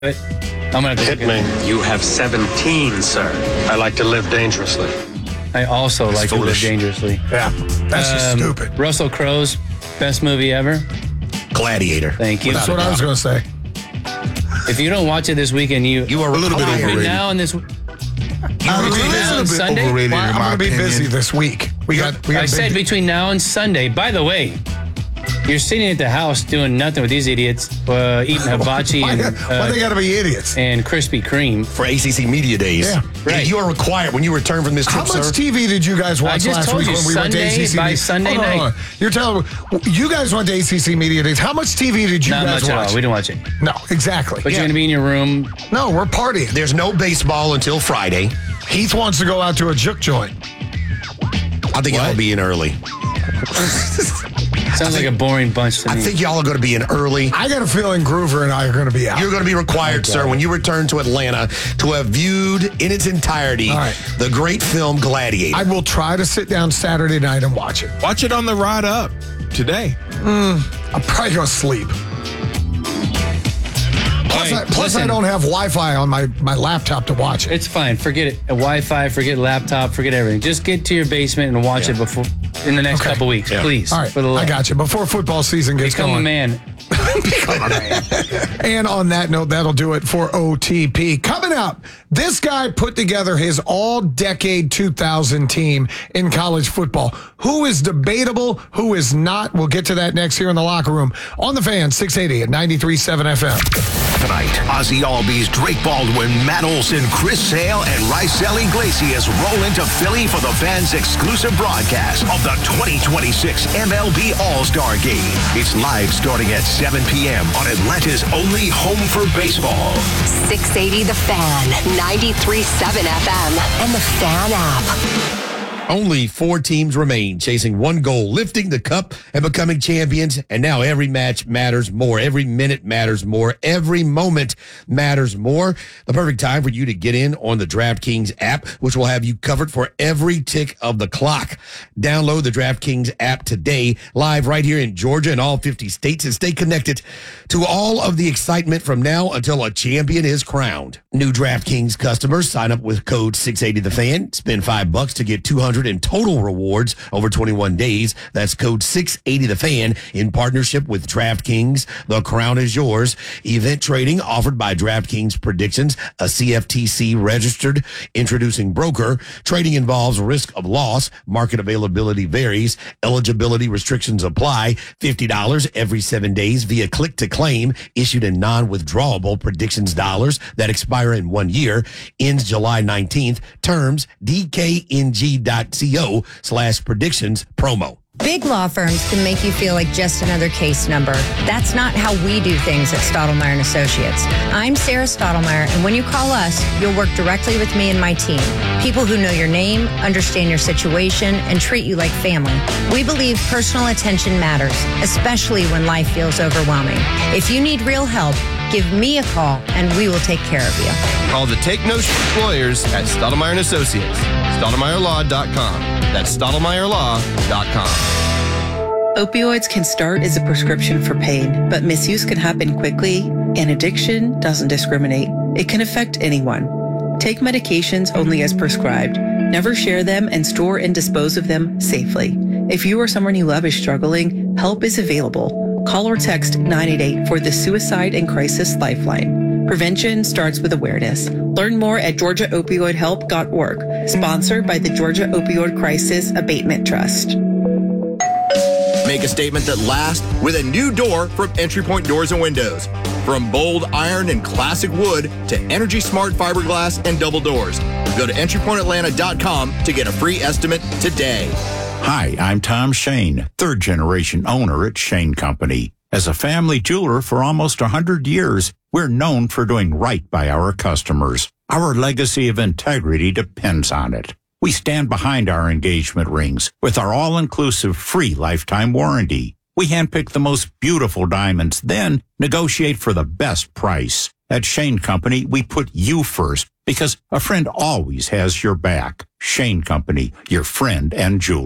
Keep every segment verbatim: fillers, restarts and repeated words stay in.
I'm going to hit me. You have seventeen, sir. I like to live dangerously. I also That's like foolish. to live dangerously. Yeah, that's just Um, stupid. Russell Crowe's best movie ever. Gladiator. Thank you. That's what I was going to say. If you don't watch it this weekend, you You are a little bit between overrated. now and this. I'm Between now and Sunday, overrated Well, in I'm my going to be opinion. busy this week. We got. We got I said big- between now and Sunday. By the way, you're sitting at the house doing nothing with these idiots, uh, eating hibachi Why, and why uh, they got to be idiots? and Krispy Kreme. For A C C Media Days. Yeah. Right. You are required when you return from this How trip, much sir. T V did you guys watch I just last told week you, when we went to Sunday A C C? by Media- Sunday Hold on, hold night. on. You're telling me you guys went to A C C Media Days. How much T V did you Not guys much watch? at all. We didn't watch it. No, exactly. But Yeah. you're going to be in your room. No, we're partying. There's no baseball until Friday. Heath wants to go out to a juke joint. I think I'll be in early. Sounds like a boring bunch to me. I think y'all are going to be in early. I got a feeling Groover and I are going to be out. You're going to be required, sir, when you return to Atlanta to have viewed in its entirety All right. the great film Gladiator. I will try to sit down Saturday night and watch it. Watch it on the ride up today. I'm probably going to sleep. Plus, All I, right, plus I listen. don't have Wi-Fi on my, my laptop to watch it. It's fine. Forget it. A Wi-Fi, forget laptop, forget everything. Just get to your basement and watch it before in the next Okay. couple weeks, Yeah. please. All right, For the love. I got you. Before football season gets Become going. a man. And on that note, that'll do it for O T P. Coming up, this guy put together his all-decade two thousand team in college football. Who is debatable, who is not? We'll get to that next here in the locker room. On the Fan, six eighty at ninety-three point seven F M. Tonight, Ozzy Albies, Drake Baldwin, Matt Olson, Chris Sale, and Rysel Iglesias roll into Philly for the Fan's exclusive broadcast of the twenty twenty-six M L B All-Star Game. It's live starting at seven p.m. on Atlanta's only home for baseball. six eighty The Fan, ninety-three point seven F M, and the Fan app. Only four teams remain, chasing one goal, lifting the cup and becoming champions. And now every match matters more. Every minute matters more. Every moment matters more. The perfect time for you to get in on the DraftKings app, which will have you covered for every tick of the clock. Download the DraftKings app today, live right here in Georgia and all fifty states, and stay connected to all of the excitement from now until a champion is crowned. New DraftKings customers sign up with code six eighty the fan. Spend five bucks to get two hundred in total rewards over twenty-one days. That's code six eighty the fan in partnership with DraftKings. The crown is yours. Event trading offered by DraftKings Predictions, a C F T C registered introducing broker. Trading involves risk of loss. Market availability varies. Eligibility restrictions apply. fifty dollars every seven days via click to claim, issued in non-withdrawable predictions dollars that expire in one year. Ends July nineteenth. Terms D K N G dot co slash predictions promo. Big law firms can make you feel like just another case number. That's not how we do things at Stottlemyre and Associates. I'm Sarah Stottlemyre, and when you call us, you'll work directly with me and my team. People who know your name, understand your situation, and treat you like family. We believe personal attention matters, especially when life feels overwhelming. If you need real help, give me a call, and we will take care of you. Call the Take No Shit Lawyers at Stottlemyre and Associates. Stottlemyre law dot com. That's Stottlemyre law dot com. Opioids can start as a prescription for pain, but misuse can happen quickly, and addiction doesn't discriminate. It can affect anyone. Take medications only as prescribed. Never share them and store and dispose of them safely. If you or someone you love is struggling, help is available. Call or text nine eight eight for the Suicide and Crisis Lifeline. Prevention starts with awareness. Learn more at georgia opioid help dot org, sponsored by the Georgia Opioid Crisis Abatement Trust. Make a statement that lasts with a new door from Entry Point Doors and Windows. From bold iron and classic wood to energy smart fiberglass and double doors. Go to entry point atlanta dot com to get a free estimate today. Hi, I'm Tom Shane, third generation owner at Shane Company. As a family jeweler for almost one hundred years, we're known for doing right by our customers. Our legacy of integrity depends on it. We stand behind our engagement rings with our all-inclusive free lifetime warranty. We handpick the most beautiful diamonds, then negotiate for the best price. At Shane Company, we put you first because a friend always has your back. Shane Company, your friend and jeweler.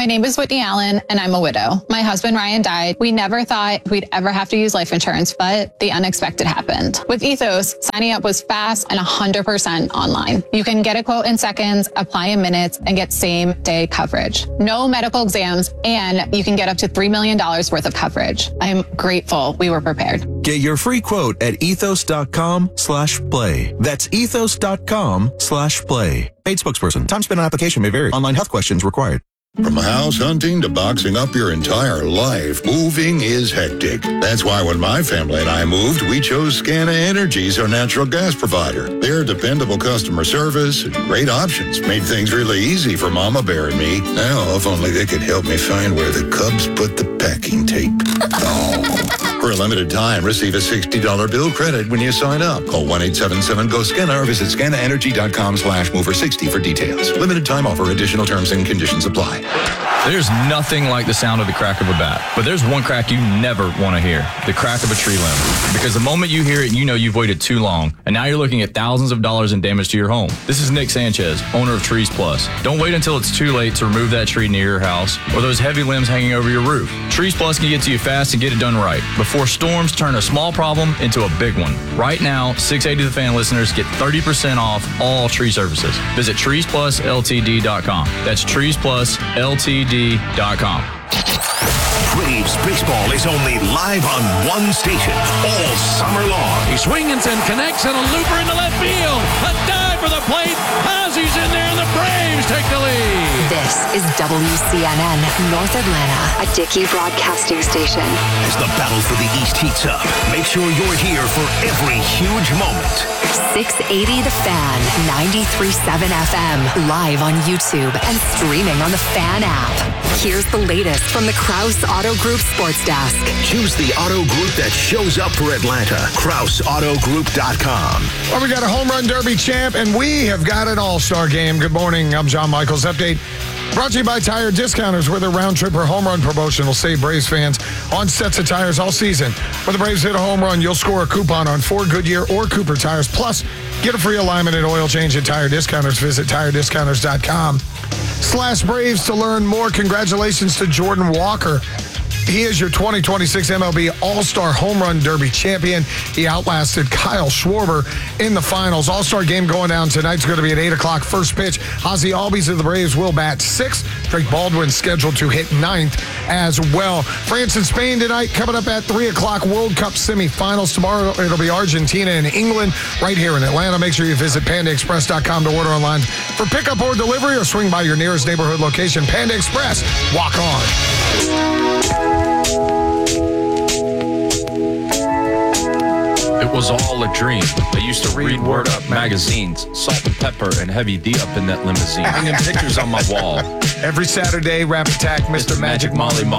My name is Whitney Allen, and I'm a widow. My husband, Ryan, died. We never thought we'd ever have to use life insurance, but the unexpected happened. With Ethos, signing up was fast and one hundred percent online. You can get a quote in seconds, apply in minutes, and get same-day coverage. No medical exams, and you can get up to three million dollars worth of coverage. I'm grateful we were prepared. Get your free quote at ethos.com slash play. That's ethos.com slash play. Paid spokesperson. Time spent on application may vary. Online health questions required. From house hunting to boxing up your entire life, moving is hectic. That's why when my family and I moved, we chose Scana Energy as our natural gas provider. Their dependable customer service and great options made things really easy for Mama Bear and me. Now, if only they could help me find where the Cubs put the packing tape. Oh. For a limited time, receive a sixty dollars bill credit when you sign up. Call one eight seven seven G O S C A N A or visit scanaenergy.com slash mover 60 for details. Limited time offer. Additional terms and conditions apply. There's nothing like the sound of the crack of a bat, but there's one crack you never want to hear, the crack of a tree limb. Because the moment you hear it, you know you've waited too long, and now you're looking at thousands of dollars in damage to your home. This is Nick Sanchez, owner of Trees Plus. Don't wait until it's too late to remove that tree near your house or those heavy limbs hanging over your roof. Trees Plus can get to you fast and get it done right before storms turn a small problem into a big one. Right now, six eighty The Fan listeners get thirty percent off all tree services. Visit trees plus l t d dot com. That's trees plus l t d dot com. Braves baseball is only live on one station all summer long. He swings and connects and a looper into left field. A dive for the plate. Ozzy's in there and the Braves take the lead. This is W C N N North Atlanta, a Dickey broadcasting station. As the battle for the East heats up, make sure you're here for every huge moment. six eighty The Fan, ninety-three point seven F M, live on YouTube and streaming on the Fan app. Here's the latest from the Krause Auto Group Sports Desk. Choose the auto group that shows up for Atlanta. Krause Auto Group dot com. Well, we got a home run derby champ, and we have got an all-star game. Good morning. I'm John Michaels. Update brought to you by Tire Discounters, where their round trip or home run promotion will save Braves fans on sets of tires all season. When the Braves hit a home run, you'll score a coupon on four Goodyear or Cooper tires. Plus, get a free alignment and oil change at Tire Discounters. Visit tire discounters dot com slash Braves to learn more. Congratulations to Jordan Walker. He is your twenty twenty-six M L B All-Star Home Run Derby champion. He outlasted Kyle Schwarber in the finals. All-Star game going down tonight's going to be at eight o'clock. First pitch, Ozzy Albies of the Braves will bat sixth. Drake Baldwin scheduled to hit ninth as well. France and Spain tonight, coming up at three o'clock. World Cup semifinals. Tomorrow it'll be Argentina and England right here in Atlanta. Make sure you visit panda express dot com to order online for pickup or delivery, or swing by your nearest neighborhood location. Panda Express, walk on. It was all a dream. I used to read Word Up magazines, Salt and Pepper and Heavy D up in that limousine, hanging pictures on my wall. Every Saturday, Rap Attack, Mister Magic Molly Marley.